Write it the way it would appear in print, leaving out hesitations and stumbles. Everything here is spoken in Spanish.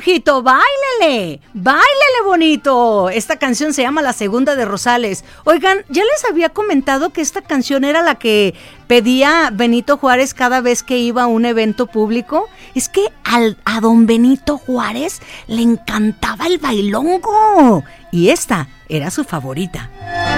Jorgito, báilele, báilele bonito. Esta canción se llama La Segunda de Rosales. Oigan, ya les había comentado que esta canción era la que pedía Benito Juárez cada vez que iba a un evento público. Es que a don Benito Juárez le encantaba el bailongo y esta era su favorita.